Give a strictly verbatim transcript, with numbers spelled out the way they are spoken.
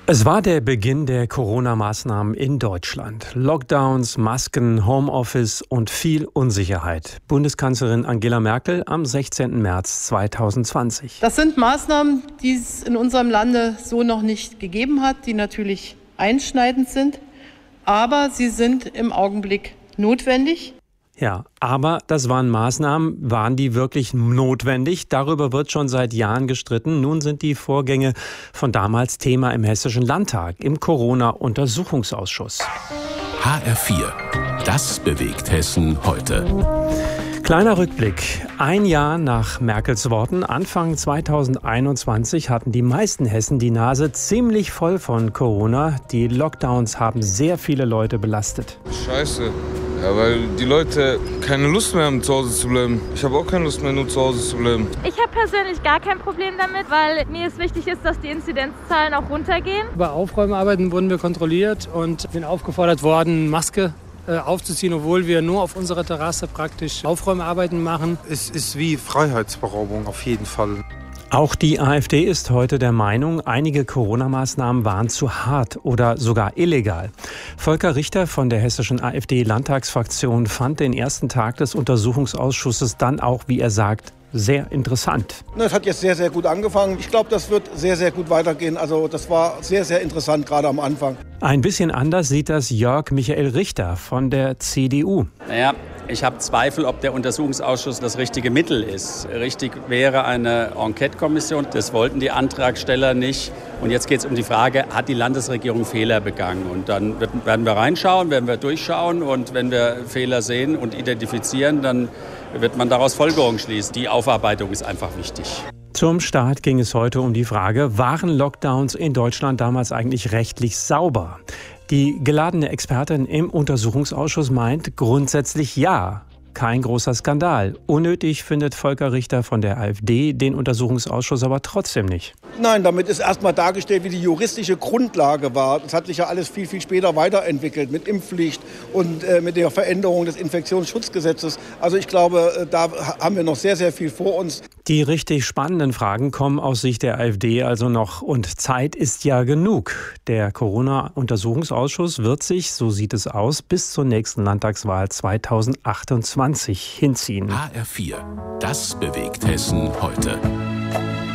Es war der Beginn der Corona-Maßnahmen in Deutschland. Lockdowns, Masken, Homeoffice und viel Unsicherheit. Bundeskanzlerin Angela Merkel am sechzehnten März zweitausendzwanzig. Das sind Maßnahmen, die es in unserem Lande so noch nicht gegeben hat, die natürlich einschneidend sind. Aber sie sind im Augenblick notwendig. Ja, aber das waren Maßnahmen, waren die wirklich notwendig? Darüber wird schon seit Jahren gestritten. Nun sind die Vorgänge von damals Thema im Hessischen Landtag, im Corona-Untersuchungsausschuss. H R vier, das bewegt Hessen heute. Kleiner Rückblick. Ein Jahr nach Merkels Worten, Anfang zweitausendeinundzwanzig, hatten die meisten Hessen die Nase ziemlich voll von Corona. Die Lockdowns haben sehr viele Leute belastet. Scheiße. Ja, weil die Leute keine Lust mehr haben, zu Hause zu bleiben. Ich habe auch keine Lust mehr, nur zu Hause zu bleiben. Ich habe persönlich gar kein Problem damit, weil mir es wichtig ist, dass die Inzidenzzahlen auch runtergehen. Bei Aufräumarbeiten wurden wir kontrolliert und sind aufgefordert worden, Maske äh, aufzuziehen, obwohl wir nur auf unserer Terrasse praktisch Aufräumarbeiten machen. Es ist wie Freiheitsberaubung auf jeden Fall. Auch die AfD ist heute der Meinung, einige Corona-Maßnahmen waren zu hart oder sogar illegal. Volker Richter von der hessischen AfD-Landtagsfraktion fand den ersten Tag des Untersuchungsausschusses dann auch, wie er sagt, sehr interessant. Es hat jetzt sehr, sehr gut angefangen. Ich glaube, das wird sehr, sehr gut weitergehen. Also das war sehr, sehr interessant, gerade am Anfang. Ein bisschen anders sieht das Jörg Michael Richter von der C D U. Naja, ich habe Zweifel, ob der Untersuchungsausschuss das richtige Mittel ist. Richtig wäre eine Enquete-Kommission. Das wollten die Antragsteller nicht. Und jetzt geht es um die Frage, hat die Landesregierung Fehler begangen? Und dann werden wir reinschauen, werden wir durchschauen. Und wenn wir Fehler sehen und identifizieren, dann wird man daraus Folgerungen schließen. Die Aufarbeitung ist einfach wichtig. Zum Start ging es heute um die Frage, waren Lockdowns in Deutschland damals eigentlich rechtlich sauber? Die geladene Expertin im Untersuchungsausschuss meint grundsätzlich ja. Kein großer Skandal. Unnötig findet Volker Richter von der AfD den Untersuchungsausschuss aber trotzdem nicht. Nein, damit ist erstmal dargestellt, wie die juristische Grundlage war. Das hat sich ja alles viel, viel später weiterentwickelt mit Impfpflicht und äh, mit der Veränderung des Infektionsschutzgesetzes. Also ich glaube, da haben wir noch sehr, sehr viel vor uns. Die richtig spannenden Fragen kommen aus Sicht der AfD also noch. Und Zeit ist ja genug. Der Corona-Untersuchungsausschuss wird sich, so sieht es aus, bis zur nächsten Landtagswahl zweitausendachtundzwanzig hinziehen. H R vier, das bewegt Hessen heute.